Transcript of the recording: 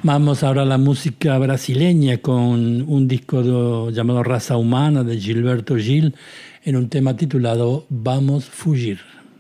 Vamos ahora a la música brasileña con un disco llamado Raza Humana de Gilberto Gil en un tema titulado Vamos Fugir.